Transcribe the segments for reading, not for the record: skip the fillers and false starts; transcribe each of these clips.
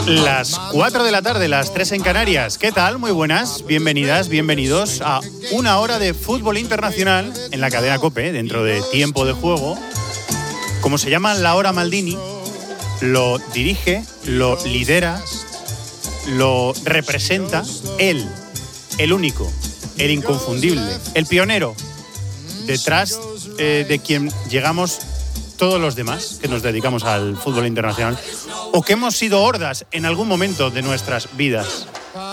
Las 4 de la tarde, las 3 en Canarias. ¿Qué tal? Muy buenas, bienvenidas, bienvenidos a una hora de fútbol internacional en la cadena COPE, dentro de Tiempo de Juego. Como se llama la hora Maldini, lo dirige, lo lidera, lo representa él, el único, el inconfundible, el pionero, detrás de quien llegamos todos los demás que nos dedicamos al fútbol internacional o que hemos sido hordas en algún momento de nuestras vidas.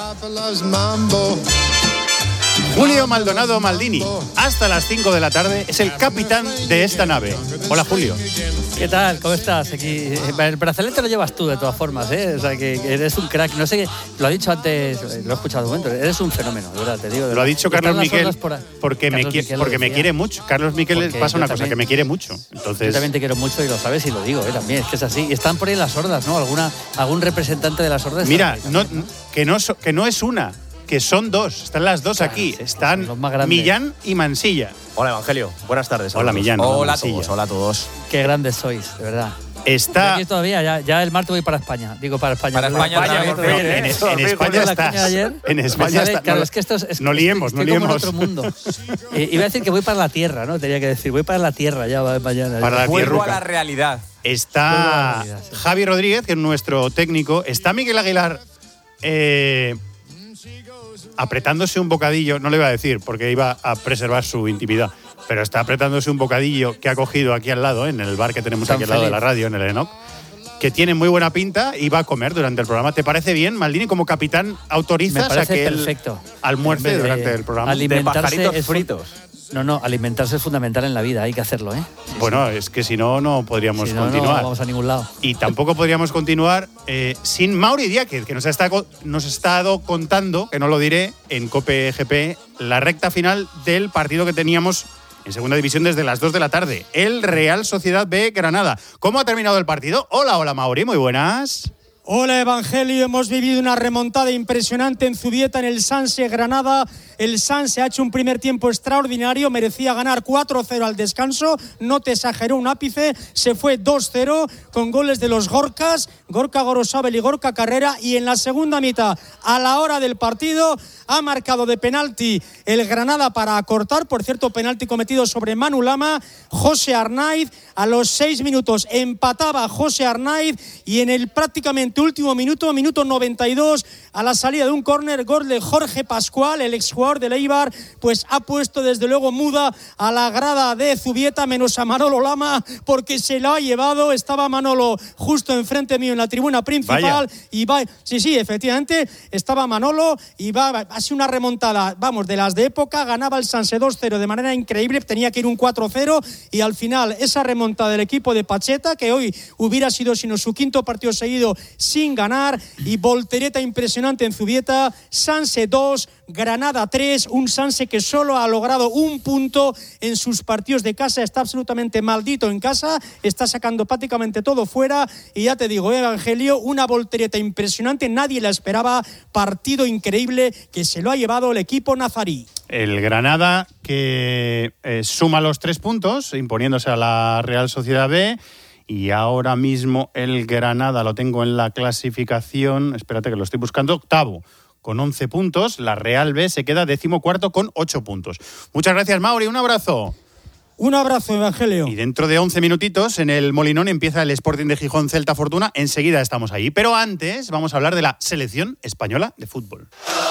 Julio Maldonado Maldini, hasta las 5 de la tarde, es el capitán de esta nave. Hola, Julio. ¿Qué tal? ¿Cómo estás? Aquí, el brazalete lo llevas tú, de todas formas, ¿eh? O sea, que eres un crack. No sé qué, lo ha dicho antes, lo he escuchado un momento, eres un fenómeno, de verdad, te digo. Lo ha dicho Carlos Miquel porque me quiere mucho. Carlos Miquel porque pasa una cosa, que me quiere mucho. Entonces... Yo también te quiero mucho y lo sabes y lo digo, también, es que es así. Y están por ahí las hordas, ¿no? Algún representante de las hordas. Mira, que no es una, que son dos, están las dos aquí, están Millán y Mansilla. Hola, Evangelio, buenas tardes. Hola, Millán. Hola a todos, hola a todos. Qué grandes sois, de verdad. Está... Aquí todavía, ya el martes voy para España. Digo, para España. Para España, en España estás. En España estás. Claro, es que esto es... No liemos. Como en otro mundo. Iba a decir que voy para la tierra, ¿no? Tenía que decir, voy para la tierra ya mañana. Para la Vuelvo a la realidad. Está Javi Rodríguez, que es nuestro técnico. Está Miguel Aguilar... apretándose un bocadillo, no le iba a decir porque iba a preservar su intimidad, pero está apretándose un bocadillo que ha cogido aquí al lado, en el bar que tenemos aquí al lado de la radio, en el Enoch, que tiene muy buena pinta y va a comer durante el programa. ¿Te parece bien, Maldini, como capitán, autorizas a que él almuerce durante el programa? De pajaritos fritos. No, alimentarse es fundamental en la vida, hay que hacerlo, ¿eh? Bueno, es que si no podríamos continuar. No vamos a ningún lado. Y tampoco podríamos continuar sin Mauri Diáquez, que nos ha estado contando, que no lo diré, en COPE GP, la recta final del partido que teníamos en segunda división desde las 2 de la tarde. El Real Sociedad B Granada. ¿Cómo ha terminado el partido? Hola, Mauri, muy buenas. Hola, Evangelio, hemos vivido una remontada impresionante en Zubieta, en el Sanse Granada. El Sanse ha hecho un primer tiempo extraordinario, merecía ganar 4-0 al descanso, no te exageró un ápice, se fue 2-0 con goles de los Gorkas, Gorka Gorosabel y Gorka Carrera, y en la segunda mitad, a la hora del partido, ha marcado de penalti el Granada para acortar, por cierto, penalti cometido sobre Manu Lama, José Arnaiz, a los 6 minutos empataba José Arnaiz, y en el prácticamente último minuto 92, a la salida de un córner, gol de Jorge Pascual, el exjugador del Eibar, pues ha puesto desde luego muda a la grada de Zubieta, menos a Manolo Lama, porque se lo ha llevado. Estaba Manolo justo enfrente mío en la tribuna principal. Vaya. Y va, sí, efectivamente, estaba Manolo y ha sido una remontada, vamos, de las de época. Ganaba el Sanse 2-0 de manera increíble, tenía que ir un 4-0 y al final esa remontada del equipo de Pacheta, que hoy hubiera sido sino su quinto partido seguido sin ganar, y voltereta impresionante en Zubieta. Sanse 2, Granada 3, un Sanse que solo ha logrado un punto en sus partidos de casa, está absolutamente maldito en casa, está sacando prácticamente todo fuera, y ya te digo, Evangelio, una voltereta impresionante, nadie la esperaba, partido increíble que se lo ha llevado el equipo nazarí. El Granada que suma los 3 puntos, imponiéndose a la Real Sociedad B. Y ahora mismo el Granada, lo tengo en la clasificación, espérate que lo estoy buscando, octavo con 11 puntos. La Real B se queda 14º con 8 puntos. Muchas gracias, Mauri, un abrazo. Un abrazo, Evangelio. Y dentro de 11 minutitos en el Molinón empieza el Sporting de Gijón Celta Fortuna. Enseguida estamos ahí. Pero antes vamos a hablar de la selección española de fútbol.